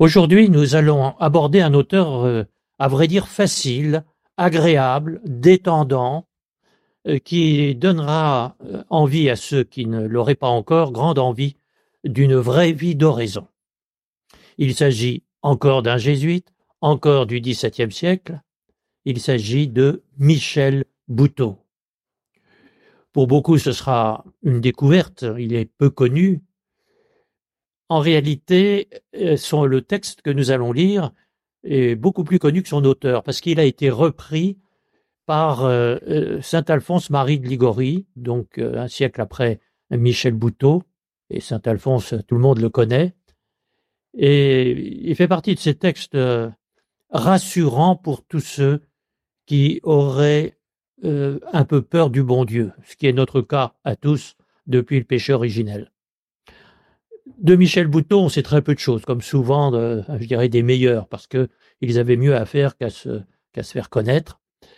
Aujourd'hui, nous allons aborder un auteur, à vrai dire facile, agréable, détendant, qui donnera envie à ceux qui ne l'auraient pas encore, grande envie d'une vraie vie d'oraison. Il s'agit encore d'un jésuite, encore du XVIIe siècle, il s'agit de Michel Bouteau. Pour beaucoup, ce sera une découverte, il est peu connu. En réalité, le texte que nous allons lire est beaucoup plus connu que son auteur, parce qu'il a été repris par saint Alphonse Marie de Ligorie, donc un siècle après Michel Bouteau, et saint Alphonse, tout le monde le connaît, et il fait partie de ces textes rassurants pour tous ceux qui auraient un peu peur du bon Dieu, ce qui est notre cas à tous depuis le péché originel. De Michel Bouteau, on sait très peu de choses, comme souvent, je dirais, des meilleurs, parce qu'ils avaient mieux à faire qu'à se faire connaître.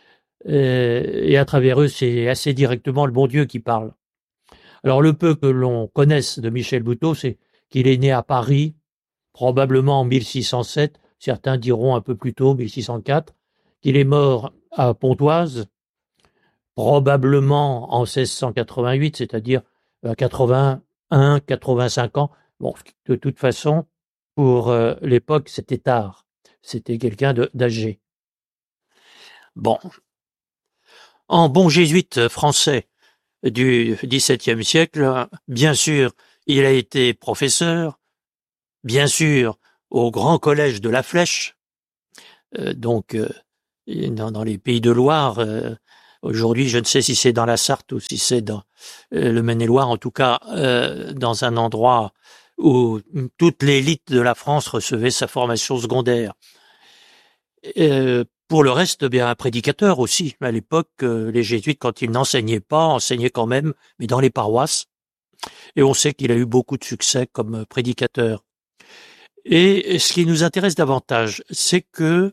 Et à travers eux, c'est assez directement le bon Dieu qui parle. Alors, le peu que l'on connaisse de Michel Bouteau, c'est qu'il est né à Paris, probablement en 1607, certains diront un peu plus tôt, 1604, qu'il est mort à Pontoise, probablement en 1688, c'est-à-dire à 81, 85 ans. Bon, de toute façon, pour l'époque, c'était tard. C'était quelqu'un d'âgé. Bon. En bon jésuite français du XVIIe siècle, bien sûr, il a été professeur, bien sûr, au Grand Collège de la Flèche, dans les Pays de Loire. Aujourd'hui, je ne sais si c'est dans la Sarthe ou si c'est dans le Maine-et-Loire, en tout cas, dans un endroit où toute l'élite de la France recevait sa formation secondaire. Pour le reste, bien un prédicateur aussi. À l'époque, les jésuites, quand ils n'enseignaient pas, enseignaient quand même, mais dans les paroisses. Et on sait qu'il a eu beaucoup de succès comme prédicateur. Et ce qui nous intéresse davantage, c'est que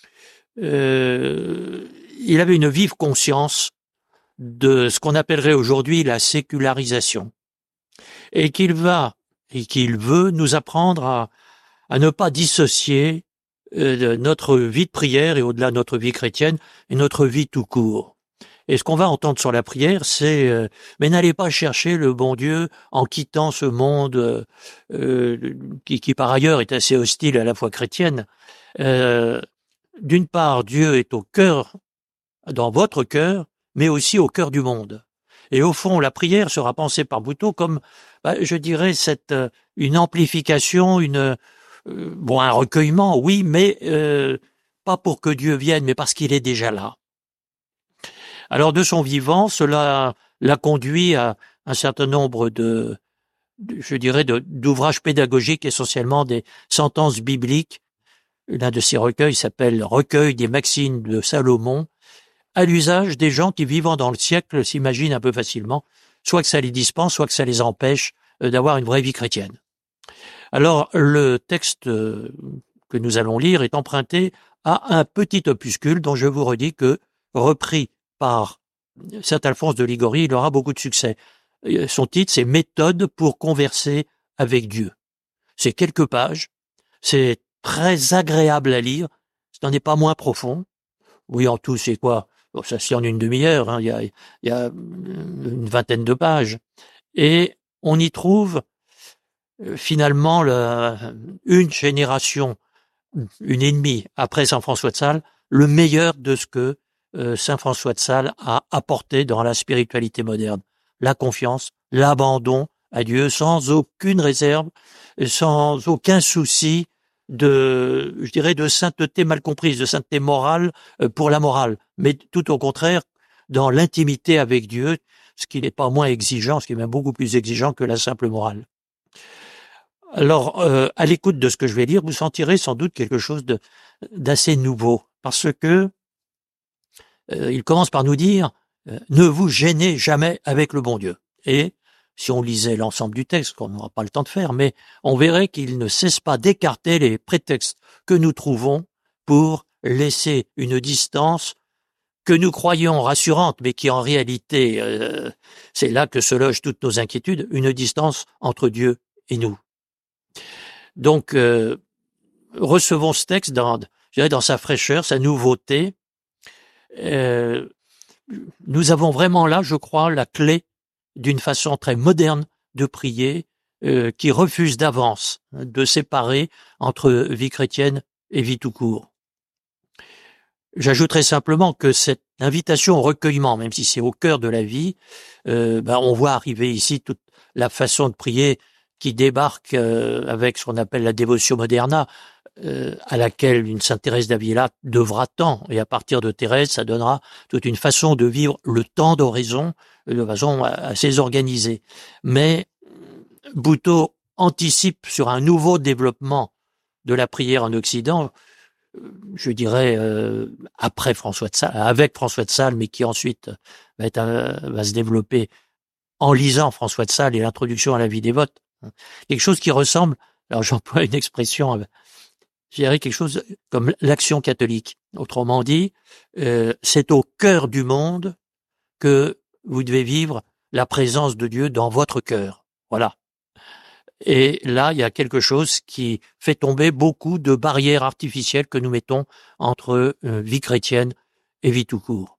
il avait une vive conscience de ce qu'on appellerait aujourd'hui la sécularisation, et qu'il veut nous apprendre à ne pas dissocier notre vie de prière et au-delà de notre vie chrétienne et notre vie tout court. Et ce qu'on va entendre sur la prière, c'est mais n'allez pas chercher le bon Dieu en quittant ce monde qui par ailleurs est assez hostile à la foi chrétienne. D'une part, Dieu est au cœur, dans votre cœur, mais aussi au cœur du monde. Et au fond, la prière sera pensée par Bouteau comme, je dirais, une amplification, un recueillement, oui, mais pas pour que Dieu vienne, mais parce qu'il est déjà là. Alors, de son vivant, cela l'a conduit à un certain nombre d'ouvrages pédagogiques, essentiellement des sentences bibliques. L'un de ces recueils s'appelle « Recueil des maximes de Salomon », à l'usage des gens qui, vivant dans le siècle, s'imaginent un peu facilement, soit que ça les dispense, soit que ça les empêche d'avoir une vraie vie chrétienne. Alors, le texte que nous allons lire est emprunté à un petit opuscule dont je vous redis que, repris par saint Alphonse de Ligorie, il aura beaucoup de succès. Son titre, c'est « Méthode pour converser avec Dieu ». C'est quelques pages, c'est très agréable à lire, ce n'en est pas moins profond. Oui, en tout, c'est quoi? Bon, ça se lit en une demi-heure, hein, il y a une vingtaine de pages. Et on y trouve finalement une génération, une et demie après saint François de Sales, le meilleur de ce que saint François de Sales a apporté dans la spiritualité moderne. La confiance, l'abandon à Dieu sans aucune réserve, sans aucun souci de sainteté mal comprise, de sainteté morale pour la morale, mais tout au contraire, dans l'intimité avec Dieu, ce qui n'est pas moins exigeant, ce qui est même beaucoup plus exigeant que la simple morale. Alors, à l'écoute de ce que je vais lire, vous sentirez sans doute quelque chose d'assez nouveau, parce que il commence par nous dire ne vous gênez jamais avec le bon Dieu. Et si on lisait l'ensemble du texte, qu'on n'aura pas le temps de faire, mais on verrait qu'il ne cesse pas d'écarter les prétextes que nous trouvons pour laisser une distance que nous croyons rassurante, mais qui en réalité, c'est là que se logent toutes nos inquiétudes, une distance entre Dieu et nous. Donc, recevons ce texte je dirais dans sa fraîcheur, sa nouveauté. Nous avons vraiment là, je crois, la clé d'une façon très moderne de prier, qui refuse d'avance de séparer entre vie chrétienne et vie tout court. J'ajouterai simplement que cette invitation au recueillement, même si c'est au cœur de la vie, on voit arriver ici toute la façon de prier qui débarque avec ce qu'on appelle la dévotio moderna, à laquelle une Sainte Thérèse d'Avila devra tant, et à partir de Thérèse, ça donnera toute une façon de vivre le temps d'oraison de façon assez organisée. Mais Butoh anticipe sur un nouveau développement de la prière en Occident, je dirais après François de Sales, avec François de Sales, mais qui ensuite va se développer en lisant François de Sales et l'introduction à la vie dévote. Quelque chose qui ressemble, alors j'emploie une expression, je dirais quelque chose comme l'action catholique. Autrement dit, c'est au cœur du monde que vous devez vivre la présence de Dieu dans votre cœur. Voilà. Et là, il y a quelque chose qui fait tomber beaucoup de barrières artificielles que nous mettons entre vie chrétienne et vie tout court.